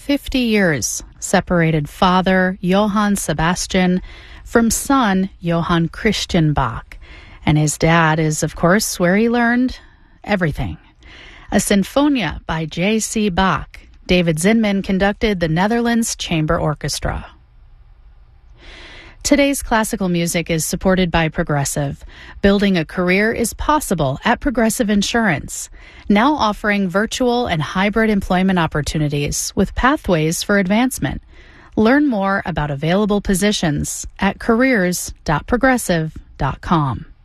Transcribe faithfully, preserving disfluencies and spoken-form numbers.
fifty years separated father Johann Sebastian from son Johann Christian Bach. And his dad is, of course, where he learned everything. A Sinfonia by J C Bach. David Zinman conducted the Netherlands Chamber Orchestra. Today's classical music is supported by Progressive. Building a career is possible at Progressive Insurance, now offering virtual and hybrid employment opportunities with pathways for advancement. Learn more about available positions at careers dot progressive dot com.